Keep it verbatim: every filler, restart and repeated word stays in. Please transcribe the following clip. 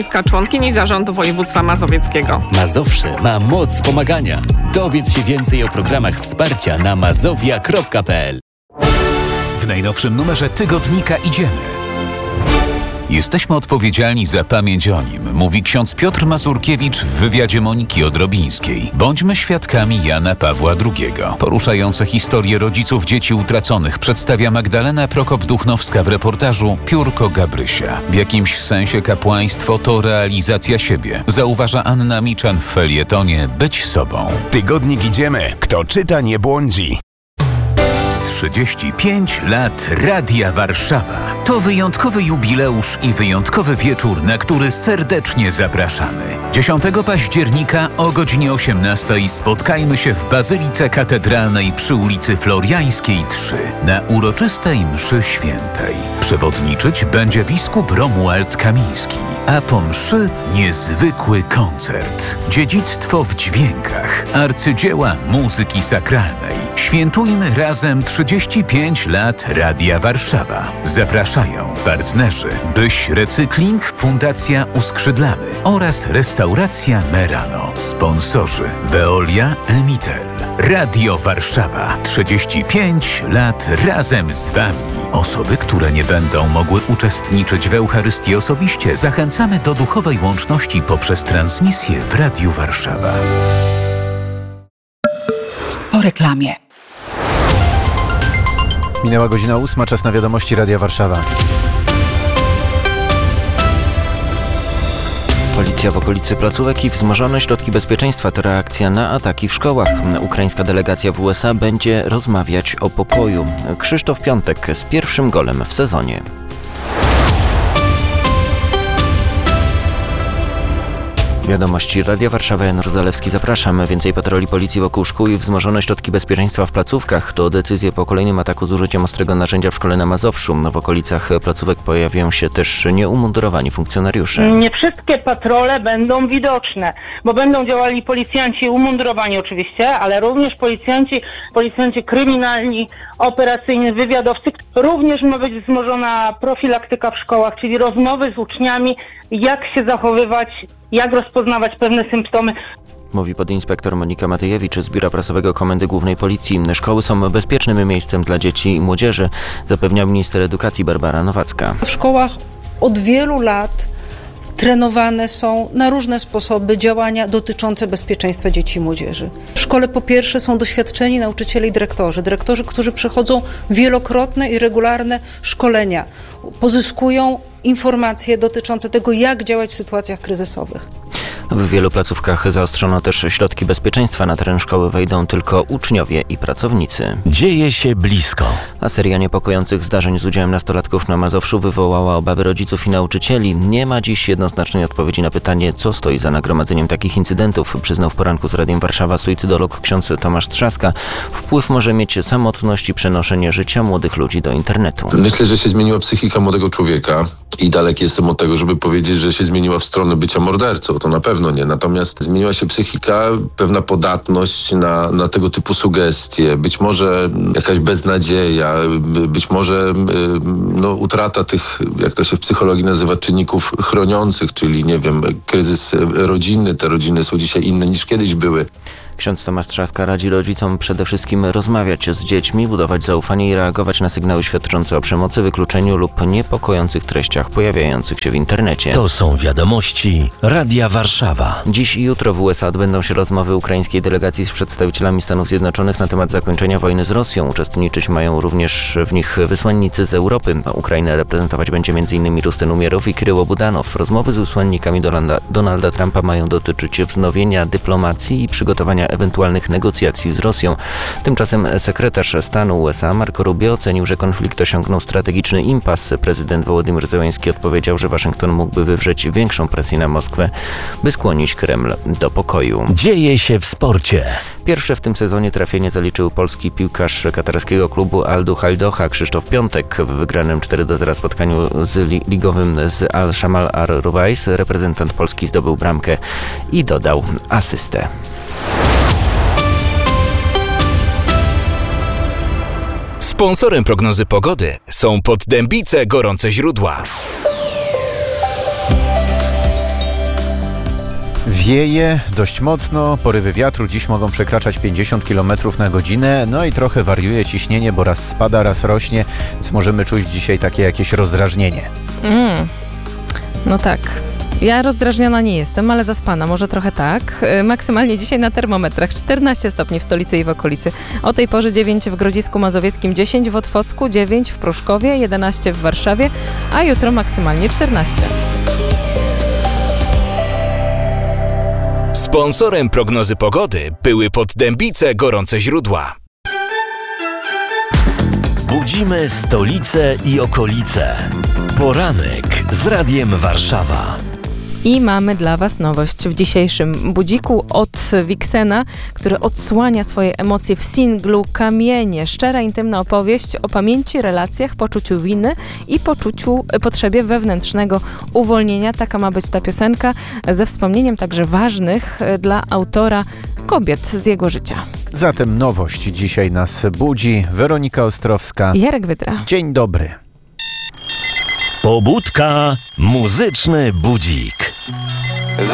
Członkini Zarządu Województwa Mazowieckiego. Mazowsze ma moc pomagania. Dowiedz się więcej o programach wsparcia na mazowia kropka p l. W najnowszym numerze tygodnika Idziemy. Jesteśmy odpowiedzialni za pamięć o nim, mówi ksiądz Piotr Mazurkiewicz w wywiadzie Moniki Odrobińskiej. Bądźmy świadkami Jana Pawła drugiego. Poruszające historie rodziców dzieci utraconych przedstawia Magdalena Prokop-Duchnowska w reportażu Piórko Gabrysia. W jakimś sensie kapłaństwo to realizacja siebie, zauważa Anna Miczan w felietonie Być sobą. Tygodnik Idziemy. Kto czyta, nie błądzi. trzydzieści pięć lat Radia Warszawa. To wyjątkowy jubileusz i wyjątkowy wieczór, na który serdecznie zapraszamy. dziesiątego października o godzinie osiemnastej spotkajmy się w Bazylice Katedralnej przy ulicy Floriańskiej trzy na uroczystej mszy świętej. Przewodniczyć będzie biskup Romuald Kamiński, a po mszy niezwykły koncert. Dziedzictwo w dźwiękach, arcydzieła muzyki sakralnej. Świętujmy razem trzydzieści pięć lat Radia Warszawa. Zapraszają partnerzy Byś Recykling, Fundacja Uskrzydlamy oraz Restauracja Merano. Sponsorzy Veolia, Emitel. Radio Warszawa. trzydzieści pięć lat razem z Wami. Osoby, które nie będą mogły uczestniczyć w Eucharystii osobiście, zachęcamy do duchowej łączności poprzez transmisję w Radiu Warszawa. Po reklamie. Minęła godzina ósma, czas na wiadomości Radia Warszawa. Policja w okolicy placówek i wzmożone środki bezpieczeństwa to reakcja na ataki w szkołach. Ukraińska delegacja w U S A będzie rozmawiać o pokoju. Krzysztof Piątek z pierwszym golem w sezonie. Wiadomości Radia Warszawa, Jan Zalewski, zapraszam. Więcej patroli policji wokół szkół i wzmożone środki bezpieczeństwa w placówkach to decyzje po kolejnym ataku z użyciem ostrego narzędzia w szkole na Mazowszu. W okolicach placówek pojawiają się też nieumundurowani funkcjonariusze. Nie wszystkie patrole będą widoczne, bo będą działali policjanci umundurowani oczywiście, ale również policjanci, policjanci kryminalni, operacyjni, wywiadowcy. Również ma być wzmożona profilaktyka w szkołach, czyli rozmowy z uczniami, jak się zachowywać, jak rozpoznawać pewne symptomy. Mówi podinspektor Monika Matyjewicz z Biura Prasowego Komendy Głównej Policji. Szkoły są bezpiecznym miejscem dla dzieci i młodzieży, zapewnia minister edukacji Barbara Nowacka. W szkołach od wielu lat trenowane są na różne sposoby działania dotyczące bezpieczeństwa dzieci i młodzieży. W szkole po pierwsze są doświadczeni nauczyciele i dyrektorzy. Dyrektorzy, którzy przechodzą wielokrotne i regularne szkolenia, pozyskują informacje dotyczące tego, jak działać w sytuacjach kryzysowych. W wielu placówkach zaostrzono też środki bezpieczeństwa. Na teren szkoły wejdą tylko uczniowie i pracownicy. Dzieje się blisko. A seria niepokojących zdarzeń z udziałem nastolatków na Mazowszu wywołała obawy rodziców i nauczycieli. Nie ma dziś jednoznacznej odpowiedzi na pytanie, co stoi za nagromadzeniem takich incydentów, przyznał w poranku z Radiem Warszawa suicydolog ksiądz Tomasz Trzaska. Wpływ może mieć samotność i przenoszenie życia młodych ludzi do internetu. Myślę, że się zmieniła psychika młodego człowieka i daleki jestem od tego, żeby powiedzieć, że się zmieniła w stronę bycia mordercą. To na pewno nie. Natomiast zmieniła się psychika, pewna podatność na, na tego typu sugestie. Być może jakaś beznadzieja, być może no, utrata tych, jak to się w psychologii nazywa, czynników chroniących, czyli nie wiem, kryzys rodzinny. Te rodziny są dzisiaj inne niż kiedyś były. Ksiądz Tomasz Trzaska radzi rodzicom przede wszystkim rozmawiać z dziećmi, budować zaufanie i reagować na sygnały świadczące o przemocy, wykluczeniu lub niepokojących treściach pojawiających się w internecie. To są wiadomości Radia Warszawa. Dziś i jutro w U S A odbędą się rozmowy ukraińskiej delegacji z przedstawicielami Stanów Zjednoczonych na temat zakończenia wojny z Rosją. Uczestniczyć mają również w nich wysłannicy z Europy. Ukrainę reprezentować będzie m.in. Rustem Umierow i Kryło Budanow. Rozmowy z wysłannikami Donalda, Donalda Trumpa mają dotyczyć wznowienia dyplomacji i przygotowania ewentualnych negocjacji z Rosją. Tymczasem sekretarz stanu U S A Marco Rubio ocenił, że konflikt osiągnął strategiczny impas. Prezydent Wołodymyr Zełenski odpowiedział, że Waszyngton mógłby wywrzeć większą presję na Moskwę, by skłonić Kreml do pokoju. Dzieje się w sporcie. Pierwsze w tym sezonie trafienie zaliczył polski piłkarz katarskiego klubu Al-Duhail Doha Krzysztof Piątek. W wygranym cztery do zera spotkaniu z li- ligowym z Al-Shamal Ar-Ruwais reprezentant Polski zdobył bramkę i dodał asystę. Sponsorem prognozy pogody są Poddębice Gorące Źródła. Wieje dość mocno, porywy wiatru dziś mogą przekraczać pięćdziesiąt kilometrów na godzinę, no i trochę wariuje ciśnienie, bo raz spada, raz rośnie, więc możemy czuć dzisiaj takie jakieś rozdrażnienie. Mm. No tak. Ja rozdrażniona nie jestem, ale zaspana, może trochę tak. Maksymalnie dzisiaj na termometrach czternaście stopni w stolicy i w okolicy. O tej porze dziewięć w Grodzisku Mazowieckim, dziesięć w Otwocku, dziewięć w Pruszkowie, jedenaście w Warszawie, a jutro maksymalnie czternaście. Sponsorem prognozy pogody były Poddębice Gorące Źródła. Budzimy stolicę i okolice. Poranek z Radiem Warszawa. I mamy dla Was nowość w dzisiejszym budziku od Wiksena, który odsłania swoje emocje w singlu Kamienie. Szczera, intymna opowieść o pamięci, relacjach, poczuciu winy i poczuciu, potrzebie wewnętrznego uwolnienia. Taka ma być ta piosenka, ze wspomnieniem także ważnych dla autora kobiet z jego życia. Zatem nowość dzisiaj nas budzi. Weronika Ostrowska. Jarek Wydra. Dzień dobry. Pobudka, muzyczny budzik.